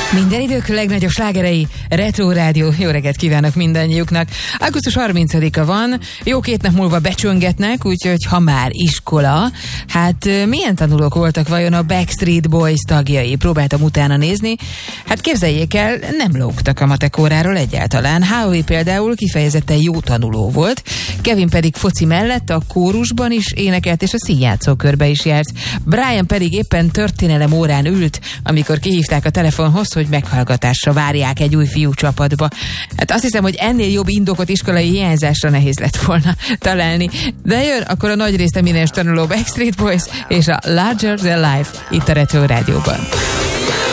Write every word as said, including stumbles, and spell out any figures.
Minden idők legnagyobb slágerei, Retro Rádió, jó reggelt kívánok mindannyiuknak. augusztus harmincadika van, jó két nap múlva becsöngetnek, úgyhogy ha már iskola, hát milyen tanulók voltak vajon a Backstreet Boys tagjai? Próbáltam utána nézni, hát képzeljék el, nem lógtak a matek óráról egyáltalán. Howie például kifejezetten jó tanuló volt, Kevin pedig foci mellett a kórusban is énekelt és a színjátszókörbe is járt. Brian pedig éppen történelem órán ült, amikor kihívták a telefonhoz, hogy meghallgatásra várják egy új fiú csapatba. Hát azt hiszem, hogy ennél jobb indokot iskolai hiányzásra nehéz lett volna találni. De jön akkor a nagy részt eminens tanuló Backstreet Boys és a Larger Than Life itt a Retro Rádióban.